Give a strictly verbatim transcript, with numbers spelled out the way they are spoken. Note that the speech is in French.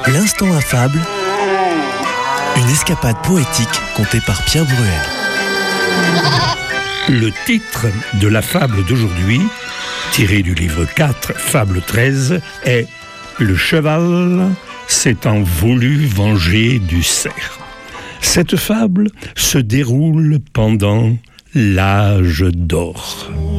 L'instant affable, une escapade poétique contée par Pierre Bruel. Le titre de la fable d'aujourd'hui, tiré du livre quatre, fable treize, est « Le cheval s'étant voulu venger du cerf ». Cette fable se déroule pendant l'âge d'or.